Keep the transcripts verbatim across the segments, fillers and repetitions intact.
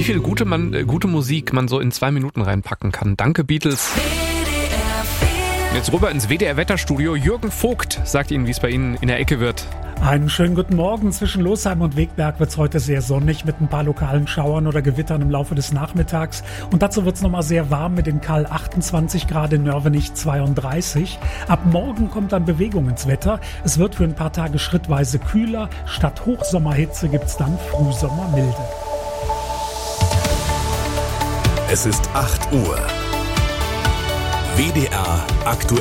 viel gute, man, äh, gute Musik man so in zwei Minuten reinpacken kann. Danke, Beatles. Jetzt rüber ins W D R-Wetterstudio. Jürgen Vogt sagt Ihnen, wie es bei Ihnen in der Ecke wird. Einen schönen guten Morgen. Zwischen Losheim und Wegberg wird es heute sehr sonnig mit ein paar lokalen Schauern oder Gewittern im Laufe des Nachmittags. Und dazu wird es nochmal sehr warm mit den Karl achtundzwanzig Grad, in Nörvenich zweiunddreißig. Ab morgen kommt dann Bewegung ins Wetter. Es wird für ein paar Tage schrittweise kühler. Statt Hochsommerhitze gibt es dann Frühsommermilde. Es ist acht Uhr. W D R aktuell.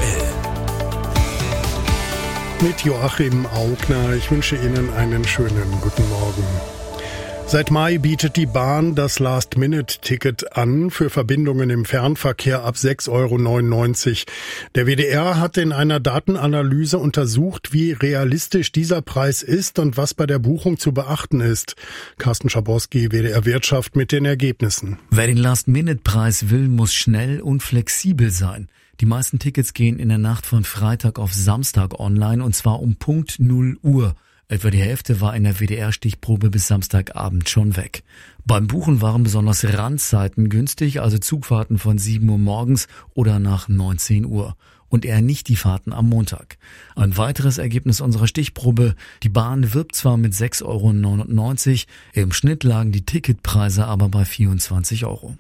Mit Joachim Augner. Ich wünsche Ihnen einen schönen guten Morgen. Seit Mai bietet die Bahn das Last-Minute-Ticket an für Verbindungen im Fernverkehr ab sechs Euro neunundneunzig. Der W D R hat in einer Datenanalyse untersucht, wie realistisch dieser Preis ist und was bei der Buchung zu beachten ist. Carsten Schabowski, W D R Wirtschaft, mit den Ergebnissen. Wer den Last-Minute-Preis will, muss schnell und flexibel sein. Die meisten Tickets gehen in der Nacht von Freitag auf Samstag online, und zwar um Punkt null Uhr. Etwa die Hälfte war in der W D R-Stichprobe bis Samstagabend schon weg. Beim Buchen waren besonders Randzeiten günstig, also Zugfahrten von sieben Uhr morgens oder nach neunzehn Uhr. Und eher nicht die Fahrten am Montag. Ein weiteres Ergebnis unserer Stichprobe: Die Bahn wirbt zwar mit sechs Euro neunundneunzig, im Schnitt lagen die Ticketpreise aber bei vierundzwanzig Euro.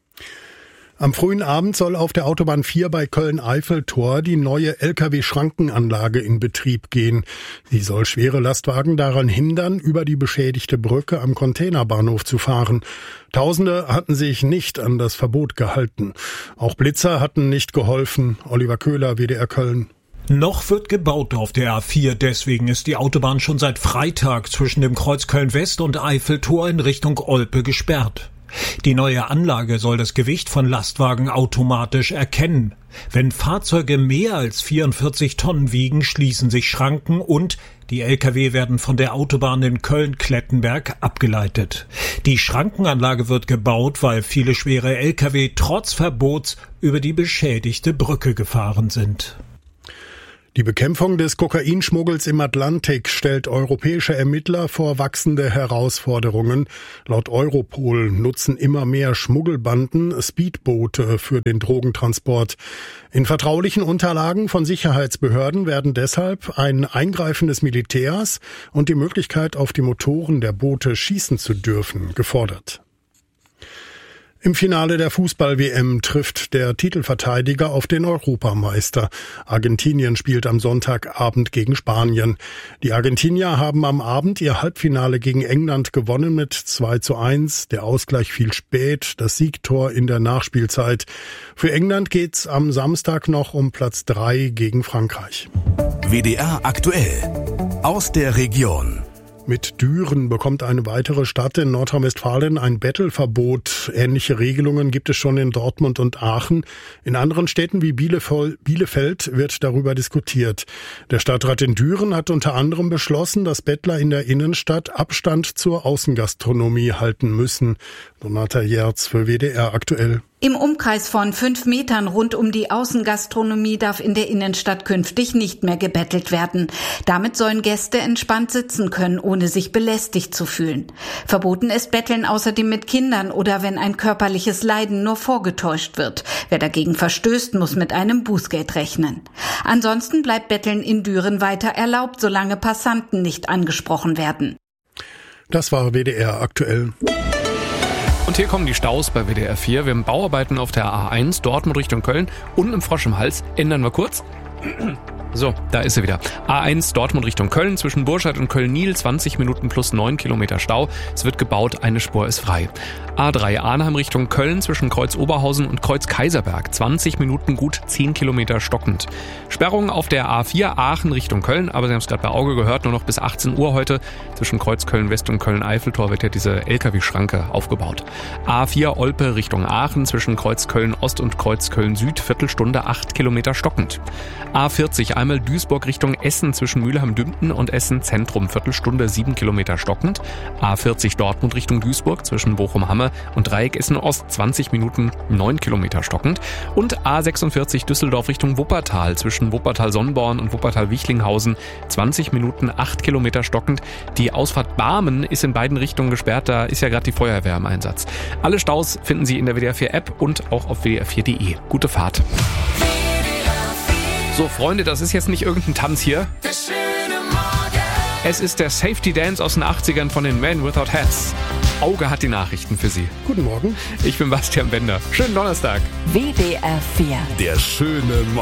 Am frühen Abend soll auf der Autobahn vier bei Köln-Eiffeltor die neue L K W-Schrankenanlage in Betrieb gehen. Sie soll schwere Lastwagen daran hindern, über die beschädigte Brücke am Containerbahnhof zu fahren. Tausende hatten sich nicht an das Verbot gehalten. Auch Blitzer hatten nicht geholfen. Oliver Köhler, W D R Köln. Noch wird gebaut auf der A vier, deswegen ist die Autobahn schon seit Freitag zwischen dem Kreuz Köln-West und Eiffeltor in Richtung Olpe gesperrt. Die neue Anlage soll das Gewicht von Lastwagen automatisch erkennen. Wenn Fahrzeuge mehr als vierundvierzig Tonnen wiegen, schließen sich Schranken und die L K W werden von der Autobahn in Köln-Klettenberg abgeleitet. Die Schrankenanlage wird gebaut, weil viele schwere L K W trotz Verbots über die beschädigte Brücke gefahren sind. Die Bekämpfung des Kokainschmuggels im Atlantik stellt europäische Ermittler vor wachsende Herausforderungen. Laut Europol nutzen immer mehr Schmuggelbanden Speedboote für den Drogentransport. In vertraulichen Unterlagen von Sicherheitsbehörden werden deshalb ein Eingreifen des Militärs und die Möglichkeit, auf die Motoren der Boote schießen zu dürfen, gefordert. Im Finale der Fußball-W M trifft der Titelverteidiger auf den Europameister. Argentinien spielt am Sonntagabend gegen Spanien. Die Argentinier haben am Abend ihr Halbfinale gegen England gewonnen mit zwei zu eins. Der Ausgleich fiel spät, das Siegtor in der Nachspielzeit. Für England geht's am Samstag noch um Platz drei gegen Frankreich. W D R aktuell aus der Region. Mit Düren bekommt eine weitere Stadt in Nordrhein-Westfalen ein Bettelverbot. Ähnliche Regelungen gibt es schon in Dortmund und Aachen. In anderen Städten wie Bielefeld wird darüber diskutiert. Der Stadtrat in Düren hat unter anderem beschlossen, dass Bettler in der Innenstadt Abstand zur Außengastronomie halten müssen. Donata Jerz für W D R aktuell. Im Umkreis von fünf Metern rund um die Außengastronomie darf in der Innenstadt künftig nicht mehr gebettelt werden. Damit sollen Gäste entspannt sitzen können, ohne sich belästigt zu fühlen. Verboten ist Betteln außerdem mit Kindern oder wenn ein körperliches Leiden nur vorgetäuscht wird. Wer dagegen verstößt, muss mit einem Bußgeld rechnen. Ansonsten bleibt Betteln in Düren weiter erlaubt, solange Passanten nicht angesprochen werden. Das war W D R aktuell. Und hier kommen die Staus bei W D R vier. Wir haben Bauarbeiten auf der A eins, Dortmund Richtung Köln, unten im Frosch im Hals. Ändern wir kurz. So, da ist sie wieder. A eins Dortmund Richtung Köln, zwischen Burscheid und Köln-Niel, zwanzig Minuten plus neun Kilometer Stau. Es wird gebaut, eine Spur ist frei. A drei Arnheim Richtung Köln, zwischen Kreuz Oberhausen und Kreuz Kaiserberg, zwanzig Minuten gut zehn Kilometer stockend. Sperrung auf der A vier Aachen Richtung Köln, aber Sie haben es gerade bei Auge gehört, nur noch bis achtzehn Uhr heute. Zwischen Kreuz Köln-West und Köln-Eiffeltor wird ja diese L K W-Schranke aufgebaut. A vier Olpe Richtung Aachen, zwischen Kreuz Köln-Ost und Kreuz Köln-Süd, Viertelstunde acht Kilometer stockend. A vierzig Einmal Duisburg Richtung Essen zwischen Mülheim-Dümpten und Essen Zentrum, Viertelstunde, sieben Kilometer stockend. A vierzig Dortmund Richtung Duisburg zwischen Bochum-Hamme und Dreieck Essen Ost, zwanzig Minuten, neun Kilometer stockend. Und A sechsundvierzig Düsseldorf Richtung Wuppertal zwischen Wuppertal-Sonnborn und Wuppertal-Wichlinghausen, zwanzig Minuten, acht Kilometer stockend. Die Ausfahrt Barmen ist in beiden Richtungen gesperrt, da ist ja gerade die Feuerwehr im Einsatz. Alle Staus finden Sie in der W D R vier App und auch auf W D R vier Punkt de. Gute Fahrt. So, Freunde, das ist jetzt nicht irgendein Tanz hier. Es ist der Safety Dance aus den achtzigern von den Men Without Hats. Auge hat die Nachrichten für Sie. Guten Morgen. Ich bin Bastian Bender. Schönen Donnerstag. W D R vier. Der schöne Morgen.